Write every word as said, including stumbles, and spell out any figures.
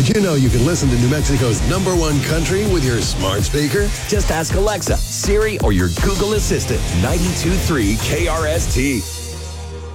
Did you know you can listen to New Mexico's number one country with your smart speaker? Just ask Alexa, Siri, or your Google Assistant. ninety-two point three K R S T.